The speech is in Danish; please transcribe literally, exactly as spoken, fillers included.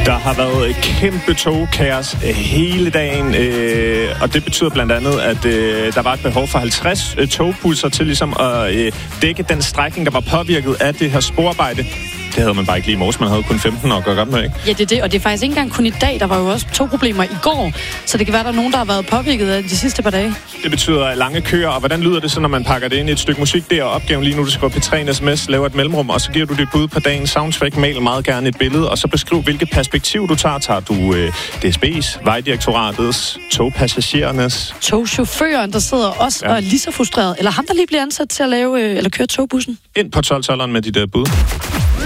Der har været kæmpe togkaos hele dagen, øh, og det betyder blandt andet, at øh, der var et behov for halvtreds øh, togbusser til ligesom at øh, dække den strækning, der var påvirket af det her sporarbejde. Det havde man bare ikke lige i morges. Man havde kun femten at gøre godt med, ikke? Ja, det er det, og det er faktisk ikke engang kun i dag. Der var jo også togproblemer i går, så det kan være, der er nogen, der har været påvirket af de sidste par dage. Det betyder lange køer, og hvordan lyder det så, når man pakker det ind i et stykke musik? Det er opgaven lige nu, du skriver P tre en sms, laver et mellemrum, og så giver du dit bud på dagens soundtrack, mail meget gerne et billede, og så beskriv, hvilket perspektiv du tager. Tager du øh, D S B's, Vejdirektoratets, togpassagerernes? Togchaufføren, der sidder også ja. og er lige så frustreret, eller ham, der lige bliver ansat til at lave, øh, eller køre togbussen? Ind på tolv-tolveren med dit øh, bud.